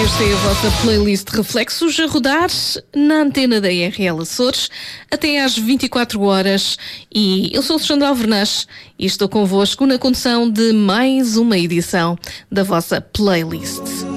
Esta é a vossa playlist Reflexos a rodar na antena da RL Açores até às 24 horas. E eu sou Alexandra Alvernaz e estou convosco na condução de mais uma edição da vossa playlist.